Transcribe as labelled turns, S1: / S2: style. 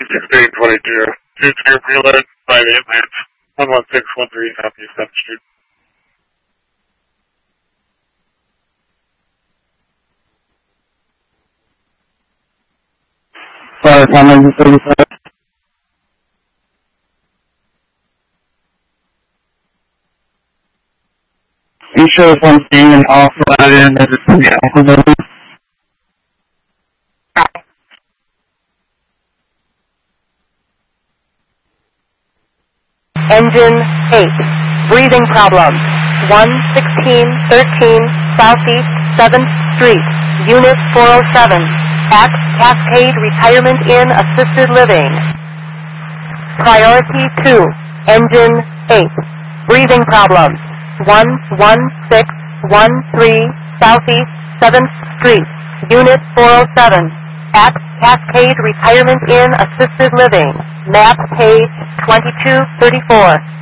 S1: 1622. 2-2 preload by the advance. 11613 Southeast 7th Street.
S2: Sorry, comment 35. You show us one thing and off that in as it's going to be alphabet.
S3: Engine 8. Breathing problems. 11613 Southeast 7th Street. Unit 407. At Cascade Retirement Inn Assisted Living. Priority 2. Engine 8. Breathing problems. 11613 Southeast 7th Street. Unit 407. At Cascade Retirement Inn Assisted Living. Map page 2234.